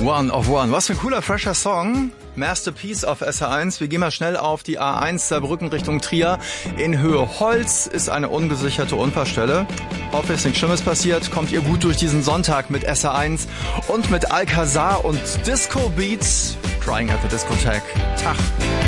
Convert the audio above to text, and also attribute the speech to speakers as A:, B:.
A: One of One. Was für ein cooler, fresher Song. Masterpiece auf SR1. Wir gehen mal schnell auf die A1 Saarbrücken Richtung Trier. In Höhe Holz ist eine ungesicherte Unfallstelle. Hoffe, ist nichts Schlimmes passiert. Kommt ihr gut durch diesen Sonntag mit SR1 und mit Alcazar und Disco Beats. Crying at the Discotheque. Tag.